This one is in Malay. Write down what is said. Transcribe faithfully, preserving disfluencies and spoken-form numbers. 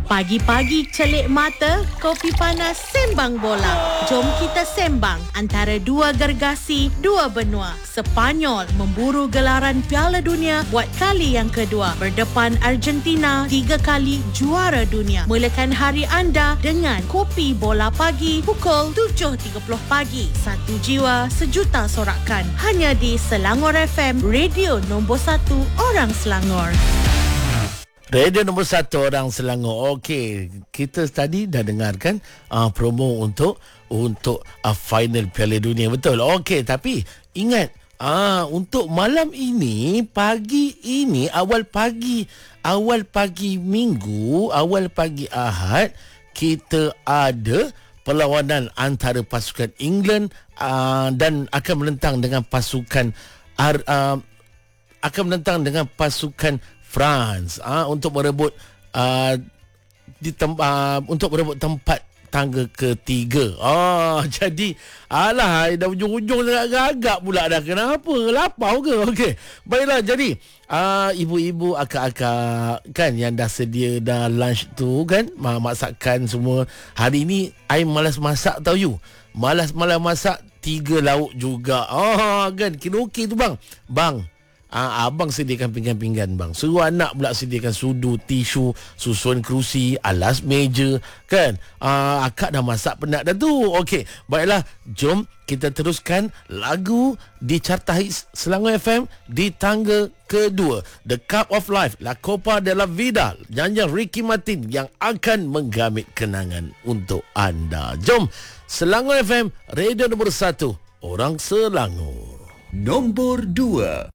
Pagi-pagi celik mata, kopi panas sembang bola. Jom kita sembang antara dua gergasi, dua benua. Sepanyol memburu gelaran Piala Dunia buat kali yang kedua. Berdepan Argentina, tiga kali juara dunia. Mulakan hari anda dengan kopi bola pagi pukul tujuh tiga puluh pagi. Satu jiwa, sejuta sorakan. Hanya di Selangor F M, radio nombor satu orang Selangor. Radio nombor satu orang Selangor. Okey, kita tadi dah dengarkan uh, promo untuk untuk uh, final Piala Dunia, betul? Okey, tapi ingat uh, untuk malam ini, pagi ini, awal pagi, awal pagi Minggu, awal pagi Ahad, kita ada perlawanan antara pasukan England uh, dan akan menentang dengan pasukan uh, akan menentang dengan pasukan France ah untuk merebut uh, di tem- uh, untuk merebut tempat tangga ketiga. Ah jadi alah dah ujung-ujung agak-agak pula dah. Kenapa? Lapar ke? Okey. Baiklah, jadi uh, ibu-ibu, akak-akak kan yang dah sedia dah lunch tu kan, masakan semua. Hari ni I malas masak tau you. Malas-malas masak tiga lauk juga. Ah kan kira okey tu bang. Bang, Ah, abang sediakan pinggan-pinggan bang. Suruh anak pula sediakan sudu, tisu, susun kerusi, alas meja kan. Ah, akak dah masak penat dah tu. Okey, baiklah, jom kita teruskan lagu di Carta Hits Selangor F M di tangga kedua. The Cup of Life, La Copa de la Vida, nyanyian Ricky Martin yang akan menggamit kenangan untuk anda. Jom, Selangor F M, radio nombor satu orang Selangor. Nombor dua.